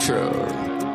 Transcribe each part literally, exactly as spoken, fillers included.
future.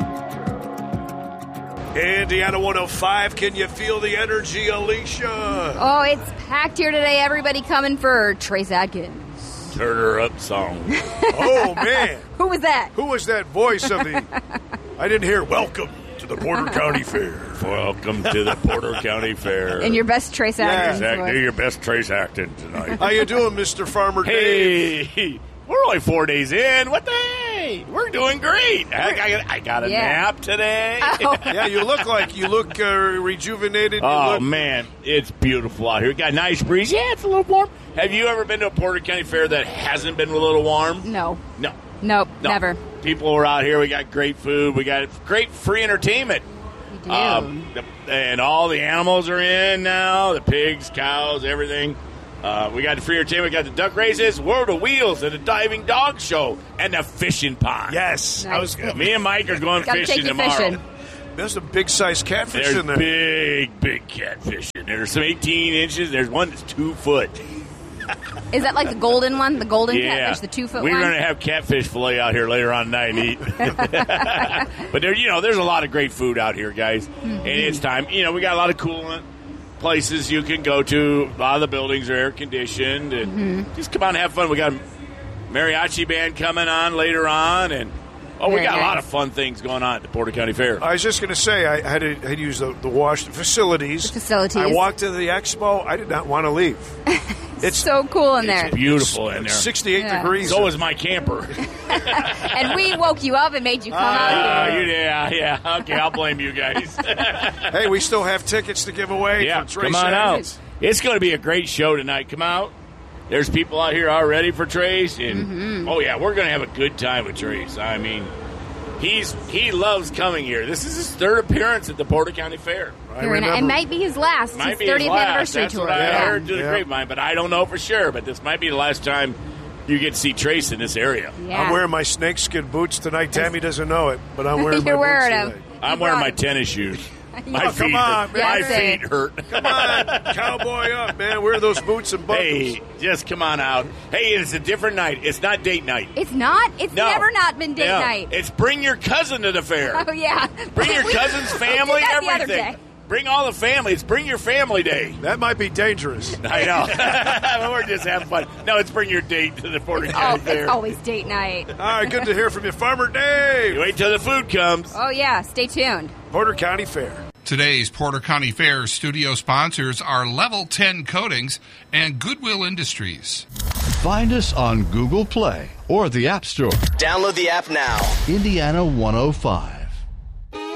Indiana one oh five, can you feel the energy, Alicia? Oh, it's packed here today. Everybody coming for Trace Adkins. Turn her up song. Oh, man. Who was that? Who was that voice of the... I didn't hear, welcome to the Porter County Fair. Welcome to the Porter County Fair. And your best Trace Adkins Zach, voice. do your best Trace Acton tonight. How you doing, Mister Farmer Dave? Hey, we're only four days in. What the hey? We're doing great. I, I, I got a Yeah. nap today. Oh. Yeah, you look like you look uh, rejuvenated. You Oh, look... man, it's beautiful out here. We got a nice breeze. Yeah, it's a little warm. Have you ever been to a Porter County Fair that hasn't been a little warm? No. No. Nope, No. never. People are out here. We got great food. We got great free entertainment. We do. Um, the- and all the animals are in now. The pigs, cows, everything. Uh, we got the free entertainment. We got the duck races, World of Wheels, and the diving dog show, and the fishing pond. Yes. Nice. I was, Me and Mike are going Gotta fishing take you tomorrow. fishing. there's some big-sized catfish There's in there. big, big catfish in there. There's some eighteen inches. There's one that's two foot. Is that like the golden one? The golden Yeah. catfish, the two-foot We're one? going to have catfish fillet out here later on tonight and eat. But there, you know, there's a lot of great food out here, guys. Mm-hmm. And it's time. You know, we got a lot of cool places you can go to. A lot of the buildings are air conditioned, and Mm-hmm. just come out and have fun. We got a mariachi band coming on later on, and oh, we Very got a nice. lot of fun things going on at the Porter County Fair. I was just going to say, I had to, had to use the, the wash the facilities. The facilities. I walked to the expo. I did not want to leave. It's so cool in there. It's beautiful in there. sixty-eight Yeah. degrees. So is my camper. And we woke you up and made you come Uh, out here. you- yeah, yeah. Okay, I'll blame you guys. Hey, we still have tickets to give away. Yeah, for Trace come on Adkins. out. It's going to be a great show tonight. Come out. There's people out here already for Trace, and Mm-hmm. oh yeah, we're going to have a good time with Trace. I mean, he's he loves coming here. This is his third appearance at the Porter County Fair. I Here, and it remember- might be his last. Might his be his thirtieth last. anniversary That's tour. what I yeah. heard through the Yeah. grapevine, but I don't know for sure. But this might be the last time you get to see Trace in this area. Yeah. I'm wearing my snakeskin boots tonight. Tammy doesn't know it, but I'm wearing my You're boots wearing today. them. I'm You wearing brought my it. tennis shoes. My Oh, feet come on, hurt. man. My Yeah, same. feet hurt. Come on, cowboy up, man. Wear those boots and buckles. Hey, just come on out. Hey, it's a different night. It's not date night. It's not? It's No. never not been date No. night. It's bring your cousin to the fair. Oh, yeah. Bring your We- cousin's we family, did that the other everything. day. Bring all the families. Bring your family day. That might be dangerous. I know. We're just having fun. No, it's bring your date to the Porter Oh, County Fair. it's always date night. All right, good to hear from you, Farmer You Dave. wait till the food comes. Oh, yeah. Stay tuned. Porter County Fair. Today's Porter County Fair studio sponsors are Level ten Coatings and Goodwill Industries. Find us on Google Play or the App Store. Download the app now. Indiana one oh five.